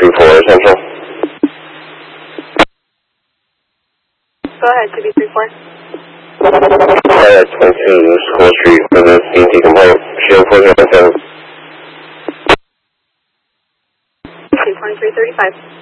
2234 Central. Go ahead, 2234. 22 School Street for the CNT complaint. Shield 4017. 2335.